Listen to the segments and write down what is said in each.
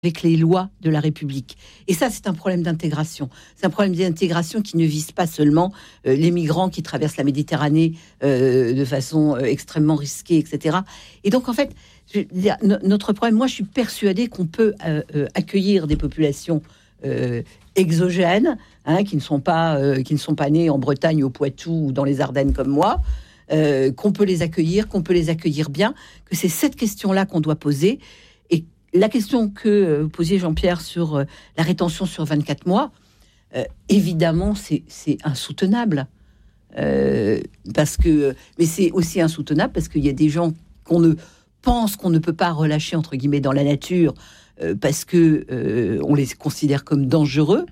avec les lois de la République. Et ça, c'est un problème d'intégration. C'est un problème d'intégration qui ne vise pas seulement les migrants qui traversent la Méditerranée de façon extrêmement risquée, etc. Et donc, en fait, je veux dire, notre problème, moi, je suis persuadée qu'on peut accueillir des populations exogènes, qui ne sont pas nées en Bretagne, au Poitou ou dans les Ardennes comme moi, qu'on peut les accueillir bien, que c'est cette question-là qu'on doit poser. Et la question que vous posiez, Jean-Pierre, sur la rétention sur 24 mois, évidemment, c'est insoutenable. Mais c'est aussi insoutenable parce qu'il y a des gens qu'on ne peut pas relâcher, entre guillemets, dans la nature, parce qu'on les considère comme dangereux,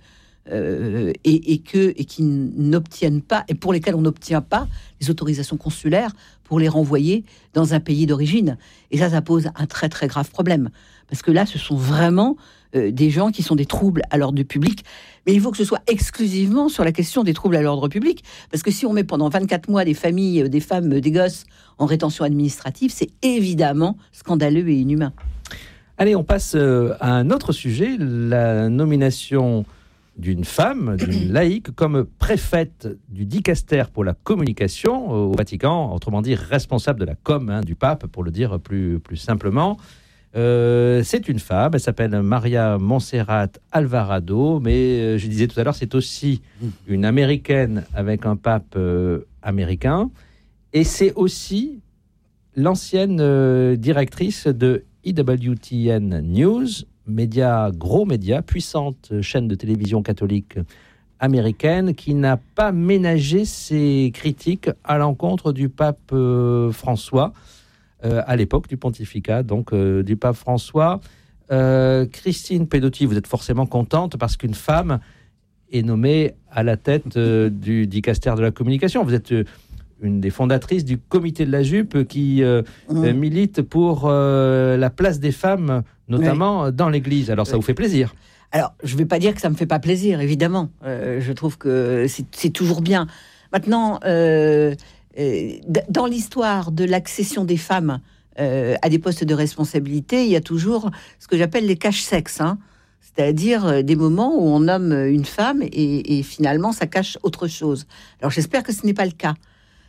et qui n'obtiennent pas, et pour lesquels on n'obtient pas les autorisations consulaires pour les renvoyer dans un pays d'origine. Et ça pose un très très grave problème, parce que là, ce sont vraiment des gens qui sont des troubles à l'ordre public. Mais il faut que ce soit exclusivement sur la question des troubles à l'ordre public, parce que si on met pendant 24 mois des familles, des femmes, des gosses en rétention administrative, c'est évidemment scandaleux et inhumain. Allez, on passe à un autre sujet, la nomination d'une femme, d'une laïque, comme préfète du dicaster pour la communication au Vatican, autrement dit responsable de la com du pape, pour le dire plus simplement. C'est une femme, elle s'appelle Maria Montserrat Alvarado, mais je disais tout à l'heure, c'est aussi une américaine avec un pape américain, et c'est aussi l'ancienne directrice de EWTN News, gros média, puissante chaîne de télévision catholique américaine, qui n'a pas ménagé ses critiques à l'encontre du pape François, à l'époque du pontificat, donc du pape François. Christine Pedotti, vous êtes forcément contente parce qu'une femme est nommée à la tête du dicaster de la communication. Vous êtes une des fondatrices du comité de la jupe qui milite pour la place des femmes, notamment dans l'Église. Alors ça vous fait plaisir? Alors, je ne vais pas dire que ça ne me fait pas plaisir, évidemment. Je trouve que c'est toujours bien. Maintenant, dans l'histoire de l'accession des femmes à des postes de responsabilité, il y a toujours ce que j'appelle les cache-sexes, c'est-à-dire des moments où on nomme une femme et finalement ça cache autre chose. Alors j'espère que ce n'est pas le cas.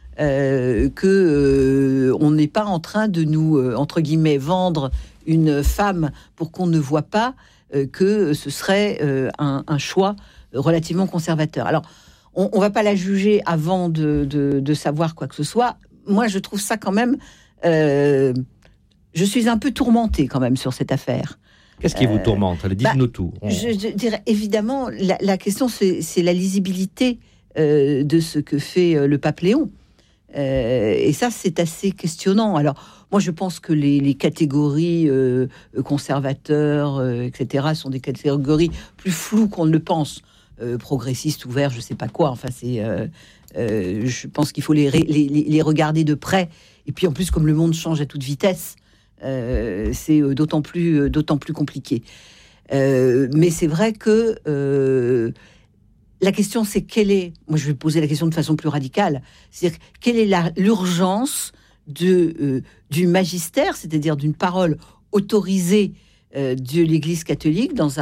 On n'est pas en train de nous, entre guillemets, vendre une femme pour qu'on ne voit pas que ce serait un choix relativement conservateur. Alors, on ne va pas la juger avant de savoir quoi que ce soit. Moi, je trouve ça quand même... je suis un peu tourmentée quand même sur cette affaire. Qu'est-ce qui vous tourmente? Allez, dites-nous tout. Je dirais, évidemment, la question, c'est la lisibilité de ce que fait le pape Léon. Et ça, c'est assez questionnant. Alors, moi, je pense que les catégories conservateurs, etc., sont des catégories plus floues qu'on ne le pense. Progressistes, ouverts, je sais pas quoi. Enfin, je pense qu'il faut les regarder de près. Et puis, en plus, comme le monde change à toute vitesse, c'est d'autant plus compliqué. Mais c'est vrai que... la question, c'est moi je vais poser la question de façon plus radicale, c'est-à-dire quelle est l'urgence du magistère, c'est-à-dire d'une parole autorisée de l'Église catholique dans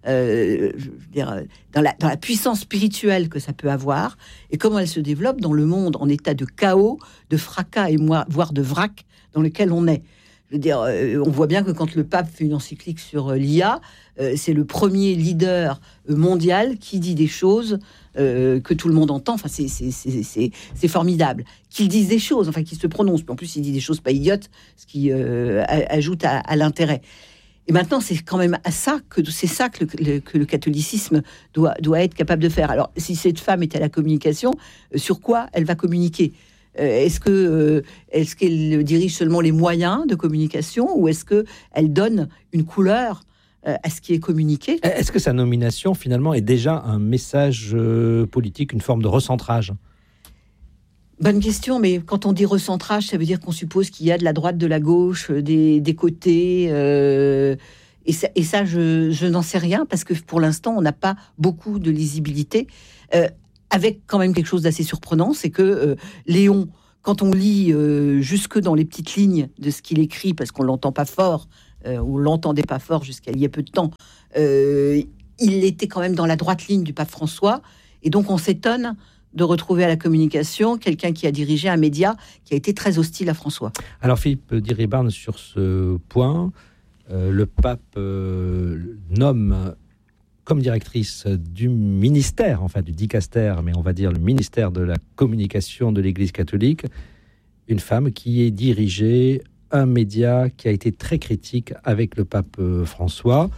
la puissance spirituelle que ça peut avoir, et comment elle se développe dans le monde en état de chaos, de fracas et voire de vrac dans lequel on est. Je veux dire, on voit bien que quand le pape fait une encyclique sur l'IA, c'est le premier leader mondial qui dit des choses que tout le monde entend. Enfin, c'est formidable. Qu'il dise des choses, enfin, qu'il se prononce. En plus, il dit des choses pas idiotes, ce qui ajoute à l'intérêt. Et maintenant, c'est quand même que le catholicisme doit être capable de faire. Alors, si cette femme est à la communication, sur quoi elle va communiquer ? Est-ce qu'elle dirige seulement les moyens de communication, ou est-ce qu'elle donne une couleur à ce qui est communiqué? Est-ce que sa nomination, finalement, est déjà un message politique, une forme de recentrage? Bonne question, mais quand on dit recentrage, ça veut dire qu'on suppose qu'il y a de la droite, de la gauche, des côtés... Et ça, je n'en sais rien, parce que pour l'instant, on n'a pas beaucoup de lisibilité. Avec quand même quelque chose d'assez surprenant, c'est que Léon, quand on lit jusque dans les petites lignes de ce qu'il écrit, parce qu'on l'entend pas fort on l'entendait pas fort jusqu'à il y a peu de temps, il était quand même dans la droite ligne du pape François, et donc on s'étonne de retrouver à la communication quelqu'un qui a dirigé un média qui a été très hostile à François. Alors Philippe Diribarne, sur ce point, le pape nomme comme directrice du ministère, enfin du dicaster, mais on va dire le ministère de la communication de l'Église catholique, une femme qui est dirigée un média qui a été très critique avec le pape François.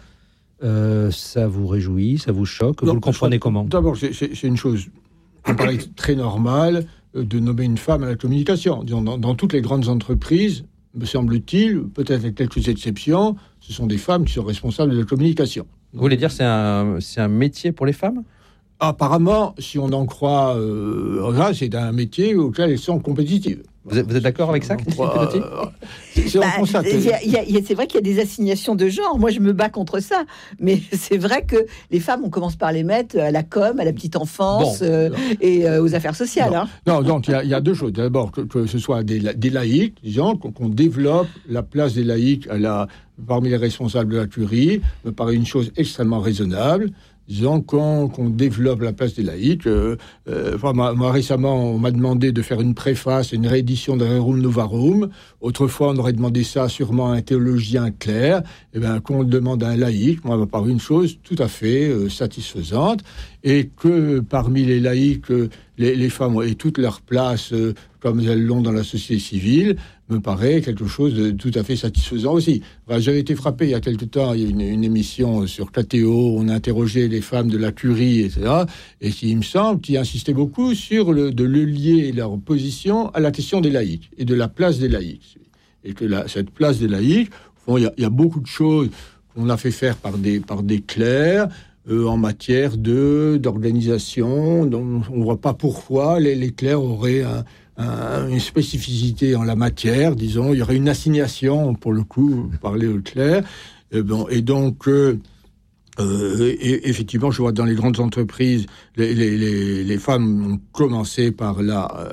Ça vous réjouit, ça vous choque, vous le comprenez comment ? D'abord, c'est une chose qui me paraît très normale de nommer une femme à la communication. Dans toutes les grandes entreprises, me semble-t-il, peut-être avec quelques exceptions, ce sont des femmes qui sont responsables de la communication. Vous voulez dire c'est un métier pour les femmes ? Apparemment, si on en croit, c'est un métier auquel elles sont compétitives. Vous êtes d'accord avec ça, Christine Pelotti ? C'est vrai qu'il y a des assignations de genre. Moi, je me bats contre ça. Mais c'est vrai que les femmes, on commence par les mettre à la com, à la petite enfance et aux affaires sociales. Non, donc il y a deux choses. D'abord, que ce soit des laïcs, disons, qu'on développe la place des laïcs parmi les responsables de la curie, me paraît une chose extrêmement raisonnable. Disons qu'on développe la place des laïcs. Moi, récemment, on m'a demandé de faire une préface, une réédition de Rerum Novarum. Autrefois, on aurait demandé ça sûrement à un théologien clair. Eh bien, qu'on demande à un laïc, moi, m'a paru une chose tout à fait satisfaisante. Et que parmi les laïcs, les femmes aient toute leur place, comme elles l'ont dans la société civile, me paraît quelque chose de tout à fait satisfaisant aussi. J'avais été frappé il y a quelque temps, il y a une émission sur KTO, on a interrogé les femmes de la curie, etc. Et il me semble qu'ils insistaient beaucoup sur de le lier leur position à la question des laïcs et de la place des laïcs. Et que cette place des laïcs, il y a beaucoup de choses qu'on a fait faire par des clercs, en matière d'organisation. Donc, on ne voit pas pourquoi les clercs auraient une spécificité en la matière, disons. Il y aurait une assignation, pour le coup, parler aux clercs. Et donc, effectivement, je vois dans les grandes entreprises, les femmes ont commencé par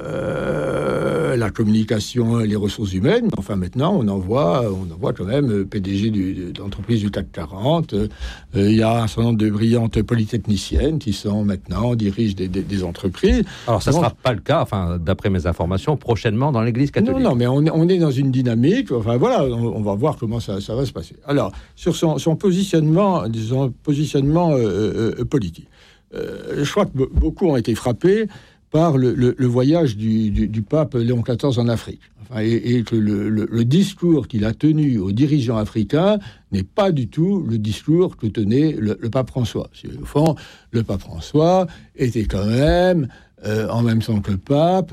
la communication et les ressources humaines. Mais enfin, maintenant, on en voit quand même PDG d'entreprises du CAC 40. Il y a un certain nombre de brillantes polytechniciennes qui sont maintenant dirigent des entreprises. Alors, ça ne sera pas le cas, enfin, d'après mes informations, prochainement dans l'Église catholique. Non, mais on est dans une dynamique. Enfin, voilà, on va voir comment ça va se passer. Alors, sur son positionnement, disons, politique. Je crois que beaucoup ont été frappés par le voyage du pape Léon XIV en Afrique. Enfin, et que le discours qu'il a tenu aux dirigeants africains n'est pas du tout le discours que tenait le pape François. Au fond, le pape François était quand même, en même temps que le pape,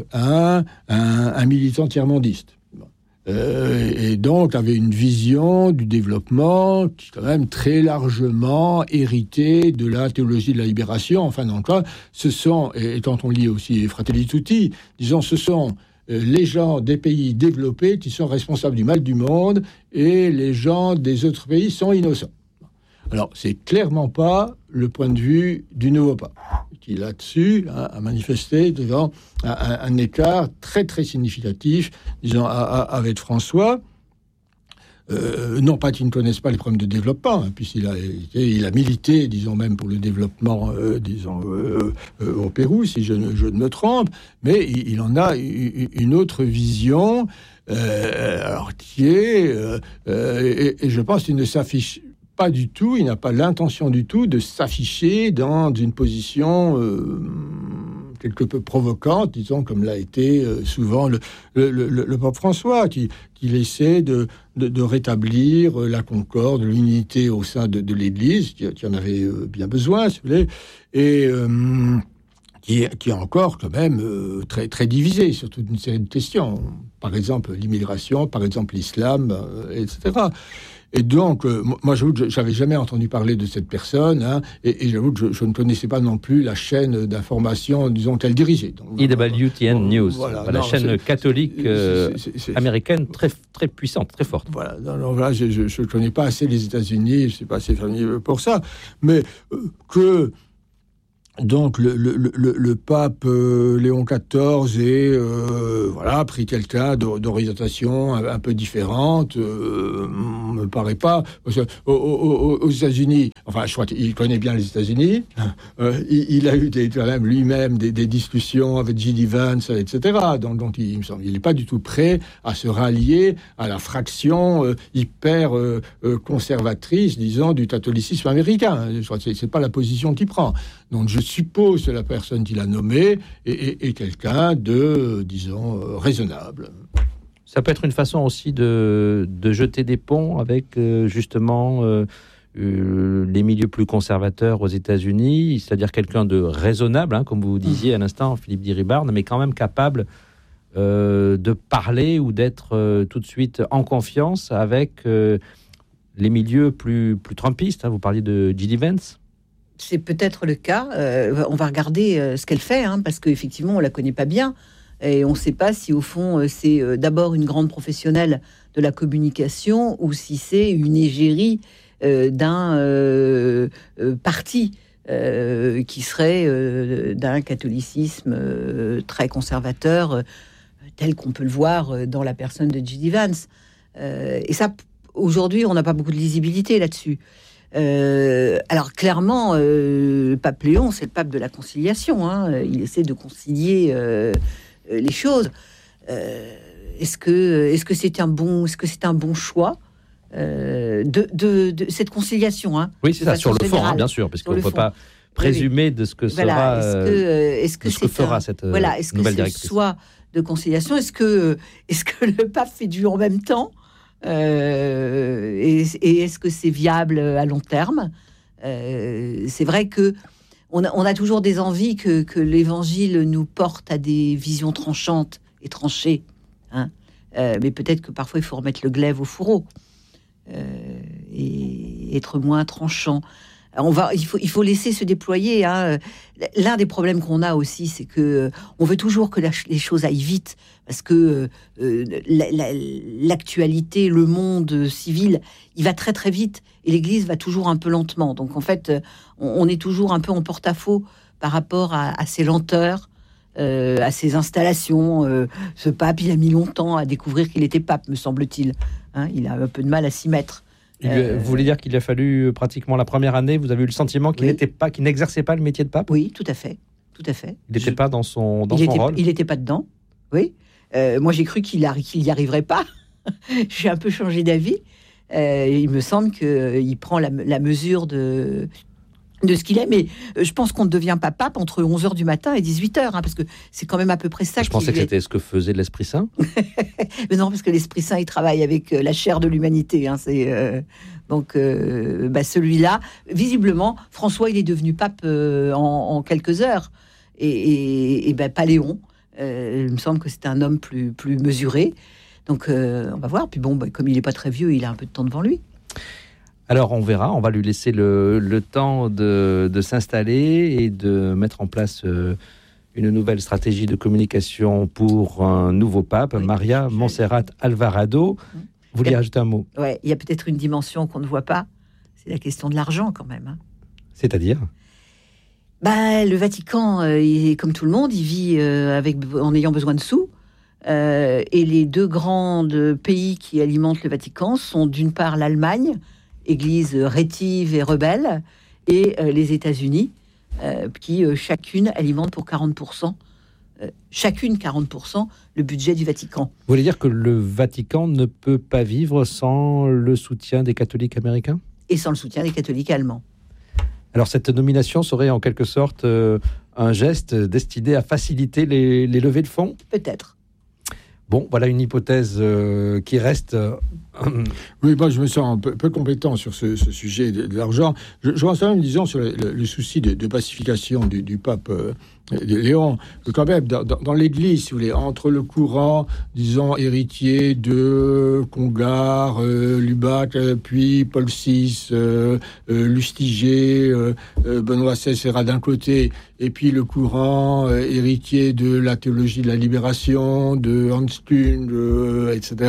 un militant tiers-mondiste. Et donc avait une vision du développement qui est quand même très largement héritée de la théologie de la libération. Enfin, donc là, ce sont, et quand on lit aussi Fratelli Tutti, disons, ce sont les gens des pays développés qui sont responsables du mal du monde et les gens des autres pays sont innocents. Alors, c'est clairement pas le point de vue du nouveau pape, qui là-dessus a manifesté devant un écart très très significatif, disons, avec François. Non pas qu'ils ne connaissent pas les problèmes de développement, puisqu'il a milité, disons, même pour le développement, au Pérou, si je ne me trompe, mais il en a une autre vision, alors qui est, et je pense qu'il ne s'affiche pas du tout, il n'a pas l'intention du tout de s'afficher dans une position quelque peu provocante, disons, comme l'a été souvent le pape François, qui essaie de rétablir la concorde, l'unité au sein de l'Église, qui en avait bien besoin, si vous voulez, et qui est encore quand même très, très divisé sur toute une série de questions. Par exemple, l'immigration, par exemple l'islam, etc. Et donc, moi, j'avoue que je n'avais jamais entendu parler de cette personne, et j'avoue que je ne connaissais pas non plus la chaîne d'information, disons, qu'elle dirigeait. Donc, EWTN News, voilà, la chaîne catholique américaine très, très puissante, très forte. Voilà, là, je ne connais pas assez les États-Unis, je ne suis pas assez familier pour ça, mais que Donc le pape Léon XIV a pris quelqu'un d'orientation un peu différente. Me paraît pas. Parce que aux États-Unis, enfin, je crois qu'il connaît bien les États-Unis. Il a eu quand même lui-même des discussions avec J.D. Vance, etc. Donc il me semble, il n'est pas du tout prêt à se rallier à la fraction hyper conservatrice, disons, du catholicisme américain. Je crois que c'est pas la position qu'il prend. Donc je suppose que la personne qu'il a nommée est quelqu'un de, disons, raisonnable. Ça peut être une façon aussi de jeter des ponts avec justement les milieux plus conservateurs aux États-Unis, c'est-à-dire quelqu'un de raisonnable, comme vous disiez à l'instant, Philippe Diribarne, mais quand même capable de parler ou d'être tout de suite en confiance avec les milieux plus trumpistes. Vous parliez de J.D. Vance. C'est peut-être le cas. On va regarder ce qu'elle fait, parce qu'effectivement, on la connaît pas bien. Et on ne sait pas si, au fond, c'est d'abord une grande professionnelle de la communication ou si c'est une égérie d'un parti qui serait d'un catholicisme très conservateur, tel qu'on peut le voir dans la personne de J.D. Vance. Et ça, aujourd'hui, on n'a pas beaucoup de lisibilité là-dessus. Alors clairement, le pape Léon, c'est le pape de la conciliation. Il essaie de concilier les choses. Est-ce que c'est un bon choix de cette conciliation, Oui, c'est ça, sur le fond, bien sûr, parce qu'on ne peut pas présumer de ce que sera, est-ce que ce que fera cette nouvelle directrice. Ce choix de conciliation, est-ce que le pape fait du en même temps? Et est-ce que c'est viable à long terme? C'est vrai que on a toujours des envies que l'Évangile nous porte à des visions tranchantes et tranchées, mais peut-être que parfois il faut remettre le glaive au fourreau et être moins tranchant. Il faut laisser se déployer. L'un des problèmes qu'on a aussi, c'est que on veut toujours que les choses aillent vite, parce que l'actualité, le monde civil, il va très très vite, et l'Église va toujours un peu lentement. Donc en fait, on est toujours un peu en porte-à-faux par rapport à ces lenteurs, à ces installations. Ce pape, il a mis longtemps à découvrir qu'il était pape, me semble-t-il. Il a un peu de mal à s'y mettre. Vous voulez dire qu'il a fallu pratiquement la première année, vous avez eu le sentiment qu'il n'exerçait pas le métier de pape? Oui, tout à fait. Il n'était pas dans son rôle. Il n'était pas dedans. Oui. Moi, j'ai cru qu'il n'y arriverait pas. J'ai un peu changé d'avis. Il me semble qu'il prend la mesure de ce qu'il est, mais je pense qu'on ne devient pas pape entre 11h du matin et 18h, parce que c'est quand même à peu près ça. Je pensais que c'était ce que faisait l'Esprit Saint. Mais non, parce que l'Esprit Saint, il travaille avec la chair de l'humanité. Donc, celui-là, visiblement, François, il est devenu pape en quelques heures. Et pas Léon. Il me semble que c'est un homme plus mesuré. Donc, on va voir. Puis bon, comme il n'est pas très vieux, il a un peu de temps devant lui. Alors on verra, on va lui laisser le temps de s'installer et de mettre en place une nouvelle stratégie de communication pour un nouveau pape, Maria Montserrat Alvarado. Vous vouliez ajouter un mot? Ouais, il y a peut-être une dimension qu'on ne voit pas, c'est la question de l'argent quand même. C'est-à-dire? Le Vatican, comme tout le monde, il vit en ayant besoin de sous. Et les deux grands pays qui alimentent le Vatican sont d'une part l'Allemagne, église rétive et rebelle, et les États-Unis, qui chacune alimente pour 40%, chacune 40% le budget du Vatican. Vous voulez dire que le Vatican ne peut pas vivre sans le soutien des catholiques américains? Et sans le soutien des catholiques allemands. Alors cette nomination serait en quelque sorte un geste destiné à faciliter les levées de fonds? Peut-être. Bon, voilà une hypothèse qui reste... Oui, moi je me sens un peu compétent sur ce sujet de l'argent. Je pense quand même, disons, sur le souci de pacification du pape Léon, que quand même, dans l'Église, si vous voulez, entre le courant, disons, héritier de Congar, Lubac, puis Paul VI, Lustiger, Benoît XVI d'un côté, et puis le courant héritier de la théologie de la libération, de Hans Küng, etc.,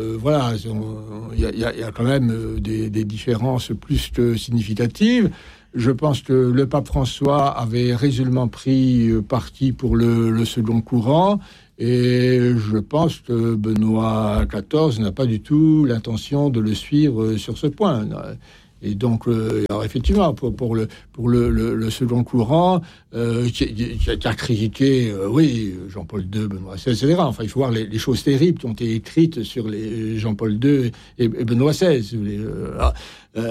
il y a quand même des différences plus que significatives. Je pense que le pape François avait résolument pris parti pour le second courant. Et je pense que Benoît XIV n'a pas du tout l'intention de le suivre sur ce point. Et donc, alors effectivement, pour le second courant, qui a critiqué, Jean-Paul II, Benoît XVI, etc. Enfin, il faut voir les choses terribles qui ont été écrites sur les Jean-Paul II et Benoît XVI. Je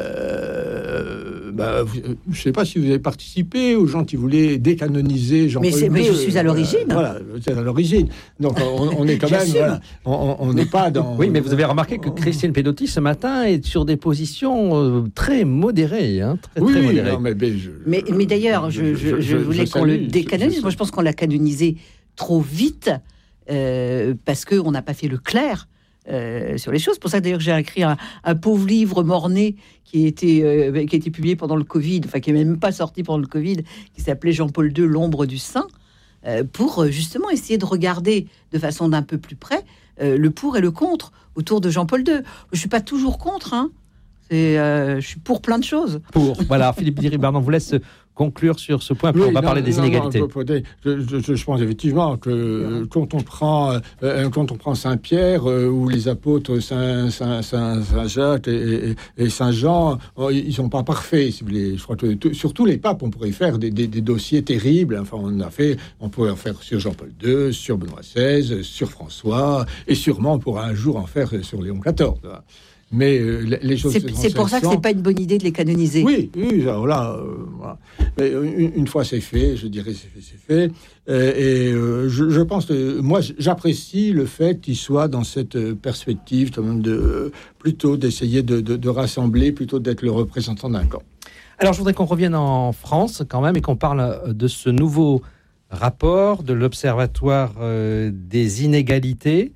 ne sais pas si vous avez participé aux gens qui voulaient décanoniser Jean-Paul II. Mais je suis à l'origine. Voilà, c'est à l'origine. Donc, on est quand même... Voilà, on n'est pas dans... Oui, mais vous avez remarqué que Christine Pedotti, ce matin, est sur des positions très modérées. Hein, très modérées. Non, mais d'ailleurs, je voulais qu'on le décanonise. Moi, je pense qu'on l'a canonisé trop vite parce qu'on n'a pas fait le clair sur les choses. C'est pour ça d'ailleurs que j'ai écrit un pauvre livre mort-né qui a été publié pendant le Covid, enfin qui n'est même pas sorti pendant le Covid, qui s'appelait Jean-Paul II, l'ombre du saint, pour justement essayer de regarder de façon d'un peu plus près le pour et le contre autour de Jean-Paul II. Je suis pas toujours contre, hein. Je suis pour plein de choses. Voilà, Philippe Diribardan vous laisse conclure sur ce point, puis on va parler des inégalités. Je pense effectivement que quand on prend Saint-Pierre ou les apôtres Saint-Jacques et Saint-Jean, ils ne sont pas parfaits, si vous voulez. Je crois que surtout les papes, on pourrait faire des dossiers terribles. Enfin, on pourrait en faire sur Jean-Paul II, sur Benoît XVI, sur François, et sûrement on pourra un jour en faire sur Léon XIV. Mais les choses... C'est pour ça que c'est pas une bonne idée de les canoniser. Oui, alors là, voilà. Mais une fois c'est fait, je dirais c'est fait. Je pense que moi j'apprécie le fait qu'il soit dans cette perspective quand même plutôt d'essayer de rassembler plutôt d'être le représentant d'un camp. Alors je voudrais qu'on revienne en France quand même et qu'on parle de ce nouveau rapport de l'Observatoire des inégalités.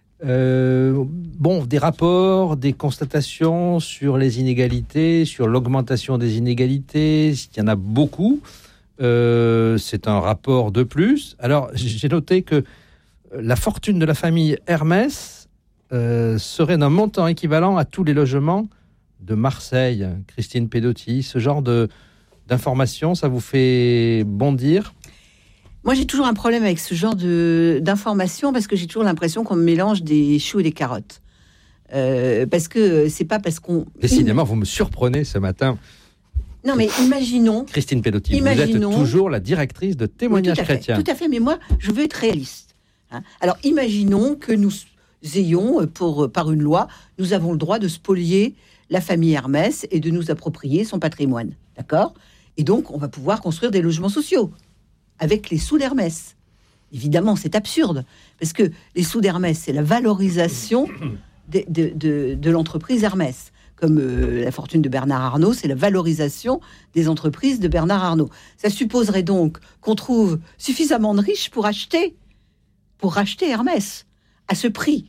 Des rapports, des constatations sur les inégalités, sur l'augmentation des inégalités, il y en a beaucoup. C'est un rapport de plus. Alors, j'ai noté que la fortune de la famille Hermès serait d'un montant équivalent à tous les logements de Marseille. Christine Pedotti, ce genre d'informations, ça vous fait bondir ? Moi, j'ai toujours un problème avec ce genre d'informations parce que j'ai toujours l'impression qu'on mélange des choux et des carottes. Parce que c'est pas parce qu'on... Décidément, vous me surprenez ce matin. Non, mais imaginons... Christine Pedotti, vous êtes toujours la directrice de Témoignages chrétiens. Tout à fait, mais moi, je veux être réaliste. Hein. Alors, imaginons que nous ayons, par une loi, nous avons le droit de spolier la famille Hermès et de nous approprier son patrimoine. D'accord ? Et donc, on va pouvoir construire des logements sociaux avec les sous d'Hermès. Évidemment, c'est absurde, parce que les sous d'Hermès, c'est la valorisation de l'entreprise Hermès. Comme la fortune de Bernard Arnault, c'est la valorisation des entreprises de Bernard Arnault. Ça supposerait donc qu'on trouve suffisamment de riches pour racheter Hermès à ce prix.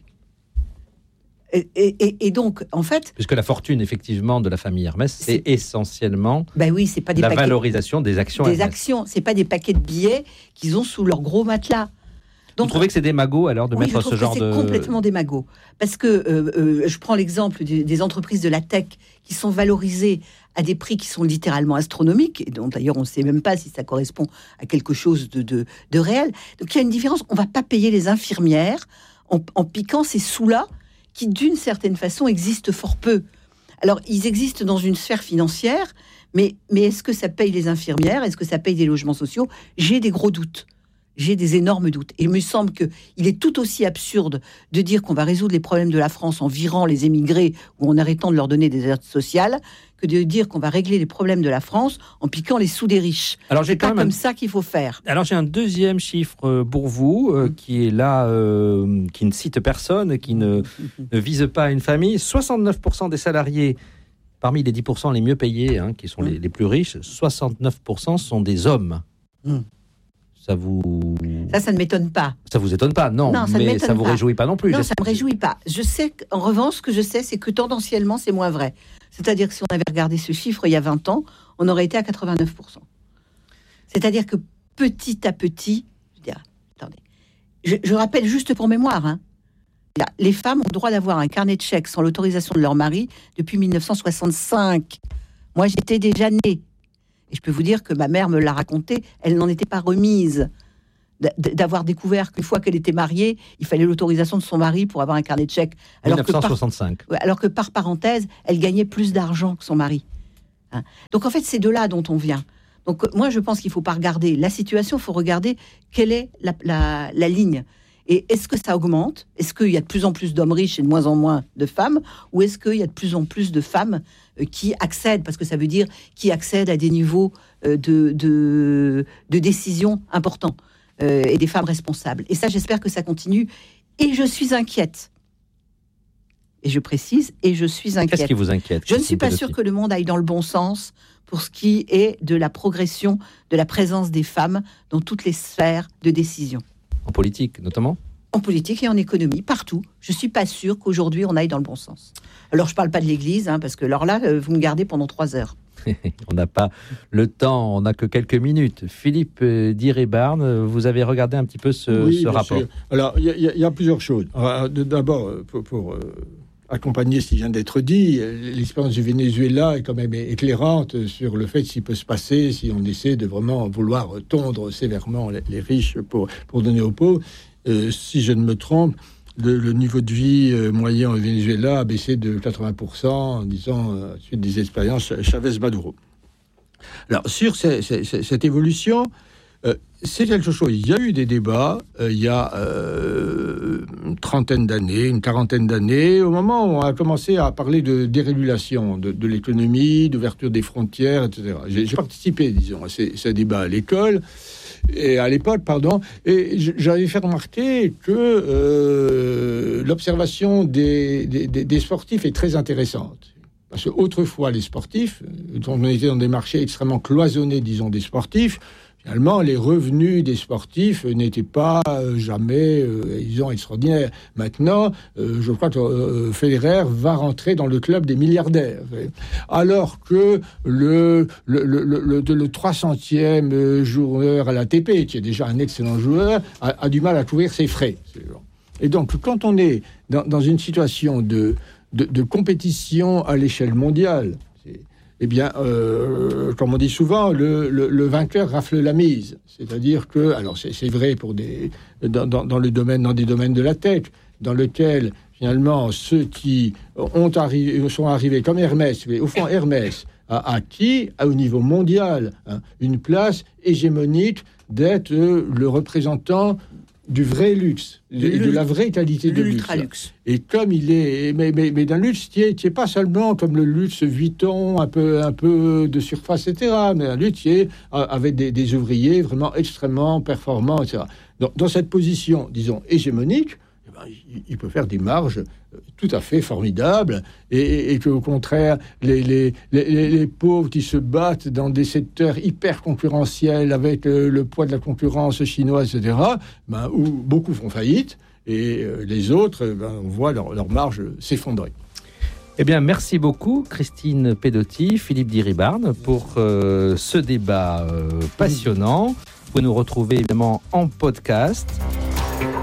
Et donc, en fait... Puisque la fortune, effectivement, de la famille Hermès, c'est essentiellement c'est pas des valorisation des actions Des Hermès. actions, c'est pas des paquets de billets qu'ils ont sous leur gros matelas. Donc, vous trouvez que c'est démago, alors, de mettre ce genre de... c'est complètement démago. Parce que, je prends l'exemple des entreprises de la tech qui sont valorisées à des prix qui sont littéralement astronomiques, et dont d'ailleurs on ne sait même pas si ça correspond à quelque chose de réel. Donc il y a une différence. On ne va pas payer les infirmières en piquant ces sous-là qui, d'une certaine façon, existent fort peu. Alors, ils existent dans une sphère financière, mais est-ce que ça paye les infirmières ? Est-ce que ça paye des logements sociaux ? J'ai des gros doutes. J'ai des énormes doutes. Et il me semble qu'il est tout aussi absurde de dire qu'on va résoudre les problèmes de la France en virant les émigrés ou en arrêtant de leur donner des aides sociales que de dire qu'on va régler les problèmes de la France en piquant les sous des riches. Alors, c'est pas comme ça qu'il faut faire. Alors, j'ai un deuxième chiffre pour vous qui est là, qui ne cite personne, qui ne vise pas une famille. 69% des salariés, parmi les 10% les mieux payés, qui sont les plus riches, 69% sont des hommes. Ça ne m'étonne pas. Ça vous étonne pas, non, mais ça vous réjouit pas non plus. Non, ça me réjouit pas. Je sais qu'en revanche, ce que je sais, c'est que tendanciellement, c'est moins vrai. C'est-à-dire que si on avait regardé ce chiffre il y a 20 ans, on aurait été à 89%. C'est-à-dire que petit à petit, je rappelle juste pour mémoire, les femmes ont le droit d'avoir un carnet de chèques sans l'autorisation de leur mari depuis 1965. Moi, j'étais déjà née. Et je peux vous dire que ma mère me l'a raconté, elle n'en était pas remise d'avoir découvert qu'une fois qu'elle était mariée, il fallait l'autorisation de son mari pour avoir un carnet de chèques. 1965. Alors que par parenthèse, elle gagnait plus d'argent que son mari. Hein. Donc en fait, c'est de là dont on vient. Donc moi, je pense qu'il ne faut pas regarder la situation, il faut regarder quelle est la ligne. Et est-ce que ça augmente ? Est-ce qu'il y a de plus en plus d'hommes riches et de moins en moins de femmes ? Ou est-ce qu'il y a de plus en plus de femmes qui accèdent, parce que ça veut dire qui accèdent à des niveaux de décision importants et des femmes responsables. Et ça, j'espère que ça continue. Et je suis inquiète. Et je précise, et je suis inquiète. Qu'est-ce qui vous inquiète ? Je ne suis pas sûre que le monde aille dans le bon sens pour ce qui est de la progression de la présence des femmes dans toutes les sphères de décision. En politique, notamment ? En politique et en économie, partout. Je ne suis pas sûre qu'aujourd'hui, on aille dans le bon sens. Alors, je ne parle pas de l'Église, parce que alors là, vous me gardez pendant 3 heures. On n'a pas le temps, on n'a que quelques minutes. Philippe Diribarne, vous avez regardé un petit peu ce rapport. Sûr. Alors, il y a plusieurs choses. D'abord, pour accompagner ce qui vient d'être dit, l'expérience du Venezuela est quand même éclairante sur le fait de ce qui peut se passer si on essaie de vraiment vouloir tondre sévèrement les riches pour donner aux pauvres. Si je ne me trompe, le niveau de vie moyen au Venezuela a baissé de 80%, disons, suite des expériences Chavez-Maduro. Alors, sur cette évolution, c'est quelque chose. Il y a eu des débats il y a une quarantaine d'années, au moment où on a commencé à parler de dérégulation de l'économie, d'ouverture des frontières, etc. J'ai participé, disons, à ces débats à l'école. Et à l'époque, et j'avais fait remarquer que l'observation des sportifs est très intéressante. Parce qu'autrefois, les sportifs, on était dans des marchés extrêmement cloisonnés, disons, des sportifs, finalement, les revenus des sportifs n'étaient pas jamais, disons, extraordinaires. Maintenant, je crois que Federer va rentrer dans le club des milliardaires. Alors que le 300e joueur à l'ATP, qui est déjà un excellent joueur, a du mal à couvrir ses frais. Et donc, quand on est dans une situation de compétition à l'échelle mondiale, eh bien, comme on dit souvent, le vainqueur rafle la mise. C'est-à-dire que, alors c'est vrai pour dans des domaines de la tech, dans lequel finalement ceux qui sont arrivés comme Hermès, mais au fond Hermès a acquis au niveau mondial une place hégémonique d'être le représentant du vrai luxe, de la vraie qualité de luxe. Et comme il est, mais d'un luxe qui est pas seulement comme le luxe Vuitton, un peu de surface, etc., mais un luxe qui est avec des ouvriers vraiment extrêmement performants, etc. Dans cette position, disons, hégémonique, il peut faire des marges tout à fait formidables, et qu'au contraire, les pauvres qui se battent dans des secteurs hyper concurrentiels avec le poids de la concurrence chinoise, etc., où beaucoup font faillite, et les autres, on voit leur marge s'effondrer. Eh bien, merci beaucoup, Christine Pedotti, Philippe Diribarne, pour ce débat passionnant. Vous pouvez nous retrouver évidemment en podcast.